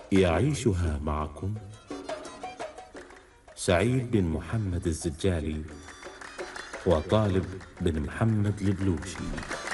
يعيشها معكم سعيد بن محمد الزجالي وطالب بن محمد البلوشي.